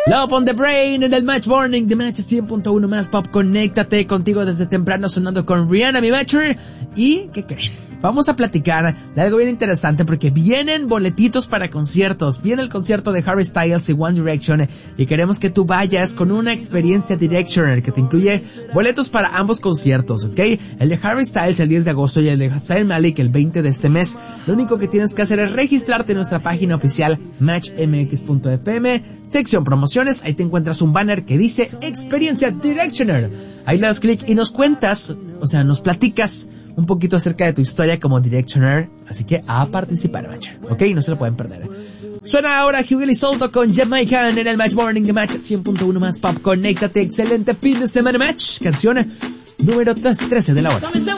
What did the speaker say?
Love on the Brain en el Match Morning de Match 100.1 más pop. Conéctate contigo desde temprano sonando con Rihanna, mi Matcher. ¿Y qué creen? Vamos a platicar de algo bien interesante porque vienen boletitos para conciertos. Viene el concierto de Harry Styles y One Direction y queremos que tú vayas con una experiencia Directioner que te incluye boletos para ambos conciertos, ¿ok? El de Harry Styles el 10 de agosto y el de Zayn Malik el 20 de este mes. Lo único que tienes que hacer es registrarte en nuestra página oficial matchmx.fm, sección promociones. Ahí te encuentras un banner que dice Experiencia Directioner. Ahí le das clic y nos cuentas, nos platicas un poquito acerca de tu historia como Directioner. Así que a participar, Match, ¿ok? No se lo pueden perder. Suena ahora Hughie Solto con Jamaican en el Match Morning de Match 100.1 más pop. Conéctate, excelente fin de semana, Match. Canción número 13 de la hora.